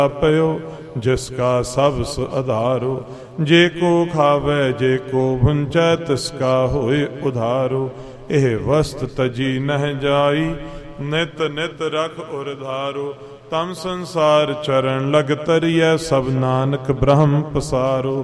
ਆਪਿਓ ਜਿਸ ਕਾ ਸਭ ਸੁ ਆਧਾਰੋ। ਜੇ ਕੋ ਖਾਵੈ ਜੇ ਕੋ ਭੁੰਚੈ ਤਿਸ ਕਾ ਹੋਏ ਉਧਾਰੋ। ਇਹ ਵਸਤ ਤਜੀ ਨਹਿ ਜਾਈ ਨਿਤ ਨਿਤ ਰਖ ਉਰ ਧਾਰੋ। ਤਮ ਸੰਸਾਰ ਚਰਨ ਲਗ ਤਰੀਐ ਸਭ ਨਾਨਕ ਬ੍ਰਹਮ ਪਸਾਰੋ।